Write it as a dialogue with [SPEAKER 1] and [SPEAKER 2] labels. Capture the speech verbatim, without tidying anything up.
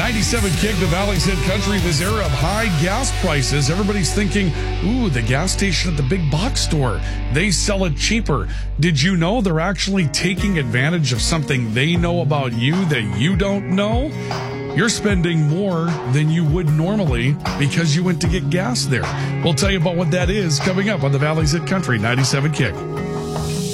[SPEAKER 1] ninety-seven Kick, the Valley's Hit Country. This era of high gas prices, everybody's thinking, ooh, the gas station at the big box store, they sell it cheaper. Did you know they're actually taking advantage of something they know about you that you don't know? You're spending more than you would normally because you went to get gas there. We'll tell you about what that is coming up on the Valley's Hit Country, ninety-seven Kick.